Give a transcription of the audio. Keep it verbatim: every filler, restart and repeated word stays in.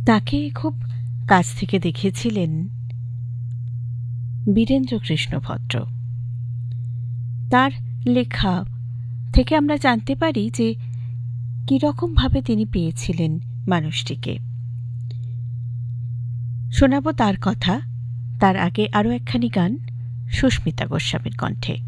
তাকে খুব কাছ থেকে দেখেছিলেন বীরেন্দ্রকৃষ্ণ ভট্ট। তার লেখা থেকে আমরা জানতে পারি যে কীরকমভাবে তিনি পেয়েছিলেন মানুষটিকে। শোনাব তার কথা, তার আগে আরও একখানি গান সুস্মিতা গোস্বামীর কণ্ঠে।